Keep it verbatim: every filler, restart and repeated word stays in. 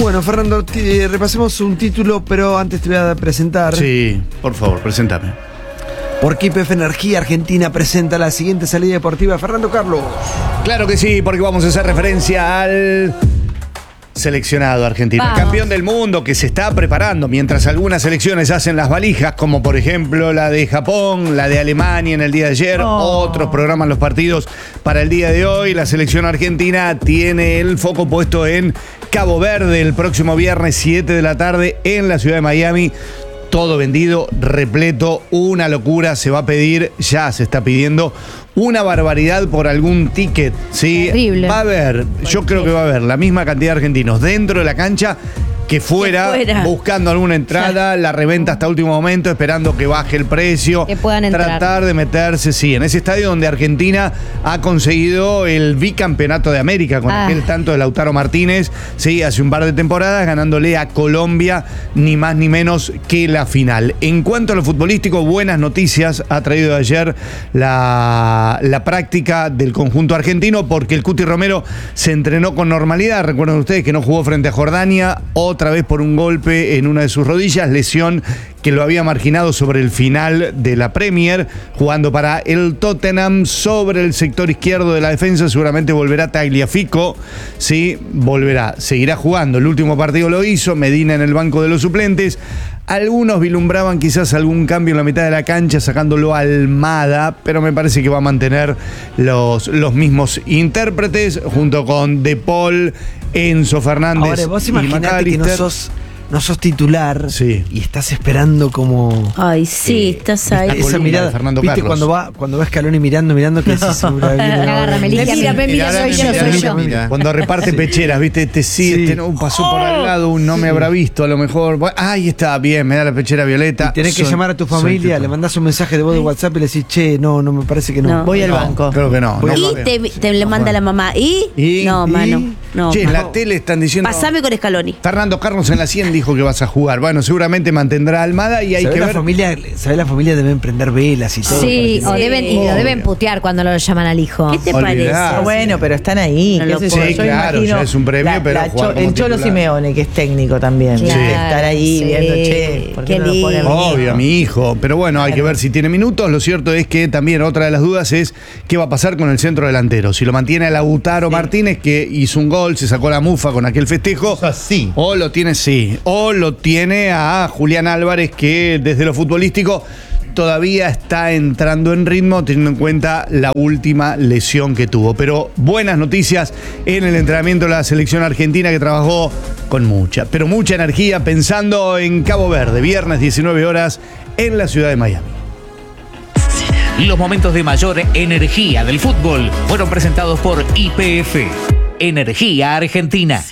Bueno, Fernando, t- repasemos un título, pero antes te voy a presentar. Sí, por favor, preséntame. Porque Y P F Energía Argentina presenta la siguiente salida deportiva. Fernando Carlos. Claro que sí, porque vamos a hacer referencia al seleccionado argentino, Vamos. el campeón del mundo que se está preparando mientras algunas selecciones hacen las valijas, como por ejemplo la de Japón, la de Alemania en el día de ayer, Oh. otros programan los partidos para el día de hoy. La selección argentina tiene el foco puesto en Cabo Verde el próximo viernes siete de la tarde en la ciudad de Miami. Todo vendido, repleto, una locura. Se va a pedir, ya se está pidiendo, una barbaridad por algún ticket. ¿Sí? Terrible. Va a haber, yo creo que va a haber la misma cantidad de argentinos dentro de la cancha que fuera, Que fuera. buscando alguna entrada, la reventa hasta último momento, esperando que baje el precio. Que puedan entrar. Tratar de meterse, sí, en ese estadio donde Argentina ha conseguido el bicampeonato de América con Ah. aquel tanto de Lautaro Martínez, sí, hace un par de temporadas, ganándole a Colombia ni más ni menos que la final. En cuanto a lo futbolístico, buenas noticias ha traído ayer la, la práctica del conjunto argentino, porque el Cuti Romero se entrenó con normalidad. Recuerden ustedes que no jugó frente a Jordania, otra vez por un golpe en una de sus rodillas, lesión que lo había marginado sobre el final de la Premier, jugando para el Tottenham sobre el sector izquierdo de la defensa. Seguramente volverá Tagliafico, sí, volverá, seguirá jugando. El último partido lo hizo, Medina en el banco de los suplentes. Algunos vislumbraban quizás algún cambio en la mitad de la cancha, sacándolo a Almada, pero me parece que va a mantener los, los mismos intérpretes, junto con De Paul, Enzo Fernández. Ahora, vos y imaginate que no McAllister. sos, no sos titular, Sí. y estás esperando como... Ay, sí, estás ahí. La esa columna mirada, de Fernando ¿viste? Carlos. Cuando va, cuando va Scaloni mirando, mirando, que decís, seguro viene ahora. Agárrame, Mira, mira, mira, mira, soy yo, soy yo. mira. Cuando reparte pecheras, ¿viste? Este sí, Sí. este no, pasó por al lado, un no me habrá visto, a lo mejor. Bueno, ahí está, bien, me da la pechera violeta. Y tenés que Soy- llamar a tu soy familia, titular. le mandás un mensaje de voz de WhatsApp y le decís, che, no, no me parece que no. No. Voy al No, banco. Creo que no. Voy no al Y va. te, te le manda la mamá. ¿Y? ¿Y? No, ¿Y? mano. No, Che, en mano. la tele están diciendo. Pasame con Scaloni. Fernando Carlos en la cien dijo que vas a jugar. Bueno, seguramente mantendrá a Almada y hay ¿Sabés que la ver. familia, ¿sabés la familia deben prender velas y todo? Sí, para o que- deben, y lo Obvio. deben putear cuando lo llaman al hijo. ¿Qué te Olvidá. parece? Ah, bueno, pero están ahí. No qué lo sé yo. puedo. Sí, Yo claro, imagino ya es un premio, la- pero la jugar Cho- como el Cholo titular. Simeone, que es técnico también. Claro, Estar ahí sí. viendo, che, ¿por qué, Qué no lo pone a mi lindo. Obvio, hijo? a mi hijo. Pero bueno, hay que ver si tiene minutos. Lo cierto es que también otra de las dudas es qué va a pasar con el centro delantero. Si lo mantiene a Lautaro Martínez, que hizo un gol, se sacó la mufa con aquel festejo. Así. O lo tiene, sí. O lo tiene a Julián Álvarez, que desde lo futbolístico todavía está entrando en ritmo, teniendo en cuenta la última lesión que tuvo. Pero buenas noticias en el entrenamiento de la selección argentina, que trabajó con mucha, pero mucha energía, pensando en Cabo Verde, viernes diecinueve horas en la ciudad de Miami. Los momentos de mayor energía del fútbol fueron presentados por Y P F, Energía Argentina.